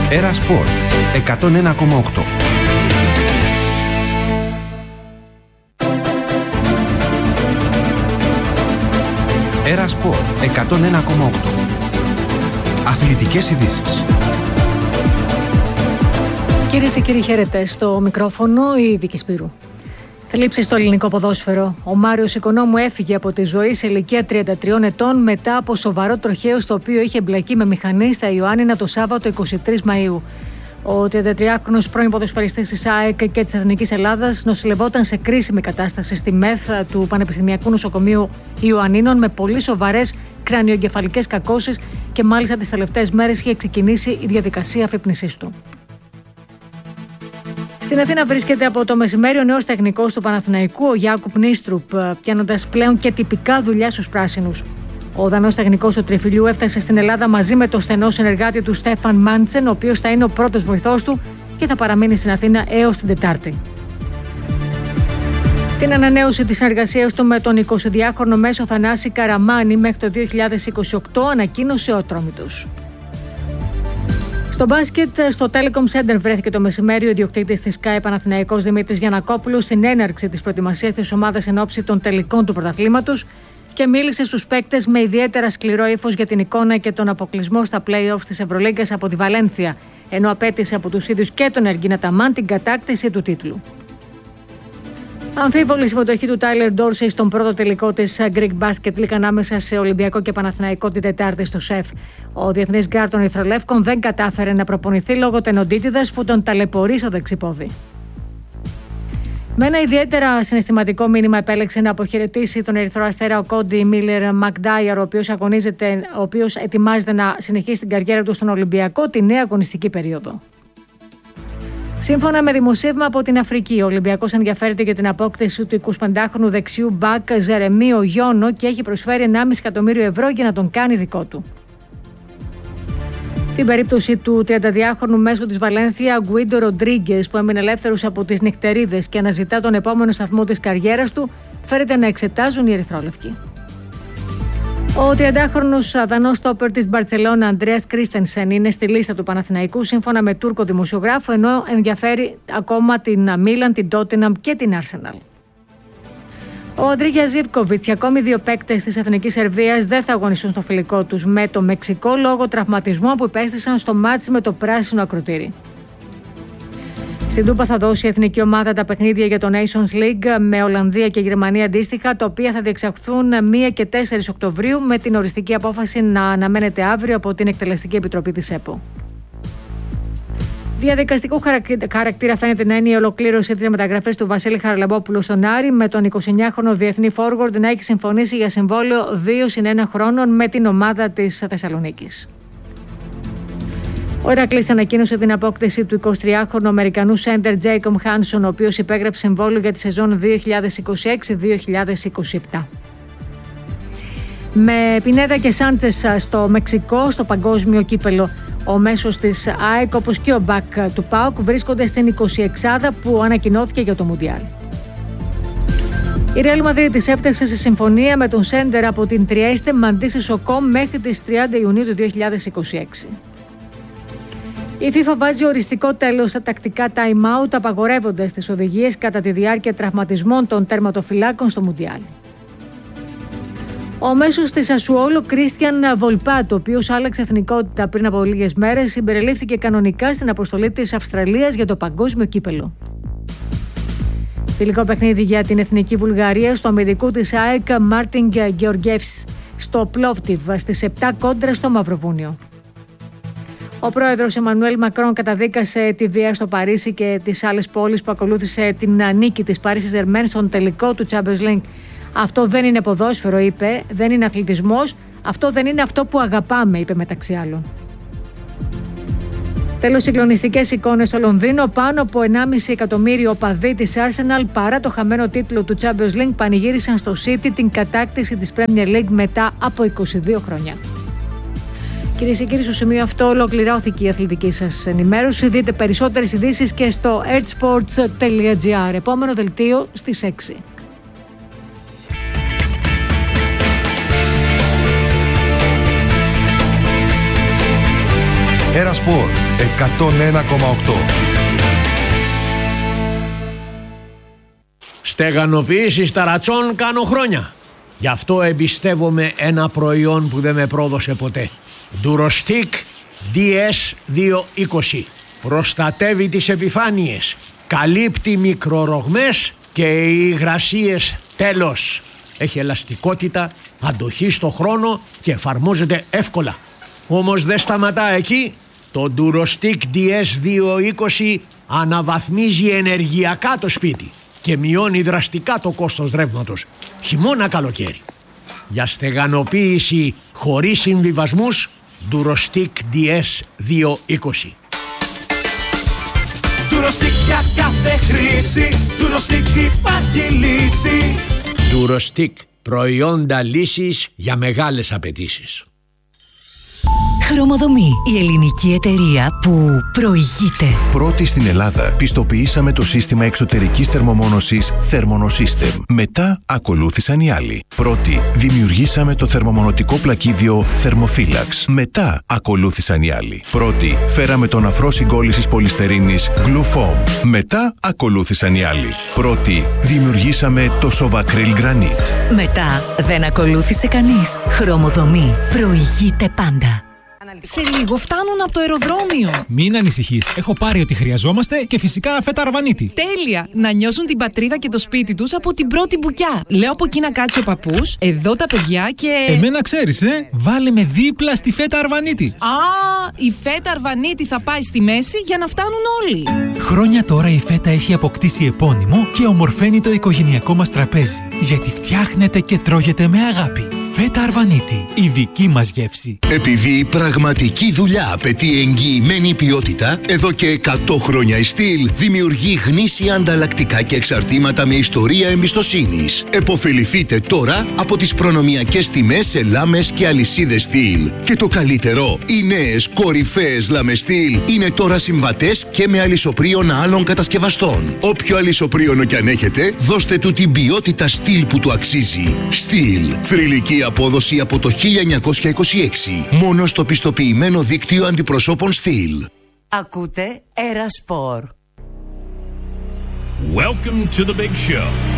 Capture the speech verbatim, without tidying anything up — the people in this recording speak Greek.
Έρα Σπορ εκατόν ένα κόμμα οκτώ. Έρα Σπορ εκατόν ένα κόμμα οκτώ. Αθλητικές ειδήσεις. Κυρίες και κύριοι, χαίρετε. Στο μικρόφωνο η Βίκη Σπύρου. Θλίψη στο ελληνικό ποδόσφαιρο. Ο Μάριος Οικονόμου έφυγε από τη ζωή σε ηλικία τριάντα τριών ετών μετά από σοβαρό τροχαίο στο οποίο είχε εμπλακεί με μηχανή στα Ιωάννινα το Σάββατο είκοσι τρεις Μαΐου. Ο τριαντατριάχρονος πρώην ποδοσφαιριστής της ΑΕΚ και της Εθνικής Ελλάδας νοσηλευόταν σε κρίσιμη κατάσταση στη ΜΕΘ του Πανεπιστημιακού Νοσοκομείου Ιωαννίνων με πολύ σοβαρές κρανιοεγκεφαλικές κακώσεις και μάλιστα τις τελευταίες μέρες είχε ξεκινήσει η διαδικασία αφύπνισής του. Στην Αθήνα βρίσκεται από το μεσημέρι ο νέος τεχνικός του Παναθηναϊκού, ο Γιάκουπ Νίστρουπ, πιάνοντας πλέον και τυπικά δουλειά στους πράσινους. Ο Δανός τεχνικός του Τριφυλιού έφτασε στην Ελλάδα μαζί με το στενό συνεργάτη του Στέφαν Μάντσεν, ο οποίος θα είναι ο πρώτος βοηθός του και θα παραμείνει στην Αθήνα έως την Τετάρτη. Την ανανέωση της συνεργασίας του με τον εικοσιδυάχρονο μέσο Θανάση Καραμάνη μέχρι το δύο χιλιάδες είκοσι οκτώ ανακοίνωσε ο Ατρόμητος. Στο μπάσκετ, στο Telecom Center βρέθηκε το μεσημέρι ο ιδιοκτήτης της ΚΑΕ Παναθηναϊκός Δημήτρης Γιαννακόπουλος στην έναρξη της προετοιμασίας της ομάδας εν ώψη των τελικών του πρωταθλήματος και μίλησε στους παίκτες με ιδιαίτερα σκληρό ύφος για την εικόνα και τον αποκλεισμό στα play-off της Ευρωλίγκας από τη Βαλένθια, ενώ απέτησε από τους ίδιους και τον Εργίνα Ταμάν την κατάκτηση του τίτλου. Αμφίβολη συμμετοχή του Τάιλερ Ντόρσεϊ στον πρώτο τελικό της Greek Basket League ανάμεσα σε Ολυμπιακό και Παναθηναϊκό την Τετάρτη στο ΣΕΦ. Ο διεθνής γκάρ των Ερυθρολεύκων δεν κατάφερε να προπονηθεί λόγω τενοντίτιδας που τον ταλαιπωρεί στο δεξιπόδι. Με ένα ιδιαίτερα συναισθηματικό μήνυμα επέλεξε να αποχαιρετήσει τον Ερυθρό Αστέρα ο Κόντι Μίλερ Μακντάιαρ, ο οποίος αγωνίζεται, ο οποίος ετοιμάζεται να συνεχίσει την καριέρα του στον Ολυμπιακό τη νέα αγωνιστική περίοδο. Σύμφωνα με δημοσίευμα από την Αφρική, ο Ολυμπιακός ενδιαφέρεται για την απόκτηση του εικοσιπεντάχρονου δεξιού μπακ Ζερεμίο Γιώνο και έχει προσφέρει ενάμιση εκατομμύριο ευρώ για να τον κάνει δικό του. Την περίπτωση του τριανταδυάχρονου μέσου της Βαλένθια, Γκουίντο Ροντρίγκες, που έμεινε ελεύθερος από τις νυχτερίδες και αναζητά τον επόμενο σταθμό της καριέρας του, φέρεται να εξετάζουν οι ερυθρόλευκοι. Ο τριαντάχρονος Δανός στόπερ της Μπαρτσελώνα, Αντρέας Κρίστενσεν, είναι στη λίστα του Παναθηναϊκού σύμφωνα με Τούρκο δημοσιογράφο, ενώ ενδιαφέρει ακόμα την Μίλαν, την Τότεναμ και την Άρσεναλ. Ο Αντρίγια Ζίβκοβιτς και ακόμη δύο παίκτες της Εθνικής Σερβίας δεν θα αγωνιστούν στο φιλικό τους με το Μεξικό λόγω τραυματισμού που υπέστησαν στο μάτς με το πράσινο ακροτήρι. Στην Τούπα θα δώσει η εθνική ομάδα τα παιχνίδια για το Nations League με Ολλανδία και Γερμανία αντίστοιχα, τα οποία θα διεξαχθούν μία και τέσσερις Οκτωβρίου με την οριστική απόφαση να αναμένεται αύριο από την Εκτελεστική Επιτροπή της ΕΠΟ. Διαδικαστικού χαρακτήρα φαίνεται να είναι η ολοκλήρωση της μεταγραφής του Βασίλη Χαραλαμπόπουλου στον Άρη, με τον εικοσιεννιάχρονο διεθνή forward να έχει συμφωνήσει για συμβόλαιο δύο συν ένα χρόνων με την ομάδα της Θεσσαλονίκης. Ο Ηρακλής ανακοίνωσε την απόκτηση του εικοσιτριάχρονου Αμερικανού σέντερ Τζέικομ Χάνσον, ο οποίος υπέγραψε συμβόλαιο για τη σεζόν δύο χιλιάδες είκοσι έξι δύο χιλιάδες είκοσι επτά. Με Πινέδα και Σάντσες στο Μεξικό, στο παγκόσμιο κύπελο, ο μέσος της ΑΕΚ όπως και ο μπακ του ΠΑΟΚ βρίσκονται στην εικοσιεξάδα που ανακοινώθηκε για το Μουντιάλ. Η Ρεάλ Μαδρίτης έφτασε σε συμφωνία με τον σέντερ από την Τριέστε Μαντίση Σοκόμ μέχρι τις τριάντα Ιουνίου του δύο χιλιάδες είκοσι έξι. Η FIFA βάζει οριστικό τέλος στα τακτικά time-out, απαγορεύοντας τις οδηγίες κατά τη διάρκεια τραυματισμών των τερματοφυλάκων στο Μουντιάλ. Ο μέσος της Ασουόλο, Κρίστιαν Βολπάτο, ο οποίος άλλαξε εθνικότητα πριν από λίγες μέρες, συμπεριλήφθηκε κανονικά στην αποστολή της Αυστραλίας για το παγκόσμιο κύπελο. Φιλικό παιχνίδι για την εθνική Βουλγαρία στο αμυντικού της ΑΕΚ Μάρτιν Γεωργιεύς στο Πλόβτιβ στις επτά κόντρα στο Μαυροβούνιο. Ο πρόεδρος Εμμανουέλ Μακρόν καταδίκασε τη βία στο Παρίσι και τις άλλες πόλεις που ακολούθησε την νίκη της Paris Saint-Germain στον τελικό του Champions League. Αυτό δεν είναι ποδόσφαιρο, είπε, δεν είναι αθλητισμός, αυτό δεν είναι αυτό που αγαπάμε, είπε μεταξύ άλλων. Τέλος, συγκλονιστικές εικόνες στο Λονδίνο. Πάνω από ενάμιση εκατομμύριο οπαδοί της Arsenal, παρά το χαμένο τίτλο του Champions League, πανηγύρισαν στο City την κατάκτηση της Premier League μετά από είκοσι δύο χρόνια. Κυρίες και κύριοι, στο σημείο αυτό ολοκληρώθηκε η αθλητική σας ενημέρωση. Δείτε περισσότερες ειδήσεις και στο ertsports τελεία gr. Επόμενο δελτίο στις έξι. Ερασπορ εκατόν ένα κόμμα οκτώ. Στεγανοποίηση ταρατσών κάνω χρόνια. Γι' αυτό εμπιστεύομαι ένα προϊόν που δεν με πρόδωσε ποτέ. Durostic ντι ες διακόσια είκοσι. Προστατεύει τις επιφάνειες, καλύπτει μικρορογμές και οι υγρασίες τέλος. Έχει ελαστικότητα, αντοχή στο χρόνο και εφαρμόζεται εύκολα. Όμως δεν σταματά εκεί. Το Durostic ντι ες διακόσια είκοσι αναβαθμίζει ενεργειακά το σπίτι και μειώνει δραστικά το κόστος ρεύματος, χειμώνα καλοκαίρι. Για στεγανοποίηση χωρίς συμβιβασμούς, Durostic ντι ες διακόσια είκοσι. Durostic για κάθε χρήση, Durostic υπάρχει λύση. Durostic, προϊόντα λύσης για μεγάλες απαιτήσεις. Χρωμοδομή, η ελληνική εταιρεία που προηγείται. Πρώτη στην Ελλάδα πιστοποιήσαμε το σύστημα εξωτερικής θερμομόνωσης Thermonosystem. Μετά ακολούθησαν οι άλλοι. Πρώτη δημιουργήσαμε το θερμομονωτικό πλακίδιο Thermophilax. Μετά ακολούθησαν οι άλλοι. Πρώτη φέραμε τον αφρό συγκόλλησης πολυστερίνης Glufoam. Μετά ακολούθησαν οι άλλοι. Πρώτη δημιουργήσαμε το Sovacryl Granite. Μετά δεν ακολούθησε κανείς. Χρωμοδομή, προηγείται πάντα. Σε λίγο φτάνουν από το αεροδρόμιο. Μην ανησυχείς. Έχω πάρει ό,τι χρειαζόμαστε και φυσικά φέτα αρβανίτη. Τέλεια! Να νιώσουν την πατρίδα και το σπίτι τους από την πρώτη μπουκιά. Λέω από εκεί να κάτσει ο παππούς, εδώ τα παιδιά και. Εμένα ξέρεις, ε! Βάλε με δίπλα στη φέτα αρβανίτη. Α, η φέτα αρβανίτη θα πάει στη μέση για να φτάνουν όλοι. Χρόνια τώρα η φέτα έχει αποκτήσει επώνυμο και ομορφαίνει το οικογενειακό μας τραπέζι. Γιατί φτιάχνεται και τρώγεται με αγάπη. Φέτα αρβανίτη, η δική μας γεύση. Επειδή η πραγματική δουλειά απαιτεί εγγυημένη ποιότητα, εδώ και εκατό χρόνια η Στυλ δημιουργεί γνήσια ανταλλακτικά και εξαρτήματα με ιστορία εμπιστοσύνης. Εποφεληθείτε τώρα από τις προνομιακές τιμές σε λάμες και αλυσίδες Στυλ. Και το καλύτερο, οι νέες κορυφαίες λάμες Στυλ είναι τώρα συμβατές και με αλυσοπρίωνα άλλων κατασκευαστών. Όποιο αλυσοπρίωνο κι αν έχετε, δώστε του την ποιότητα Στυλ που του αξίζει. Στυλ, θρυλική απόδοση από το χίλια εννιακόσια είκοσι έξι. Μόνο στο πιστοποιημένο δίκτυο αντιπροσώπων Στυλ. Ακούτε Ερασπορ. Welcome to the big show.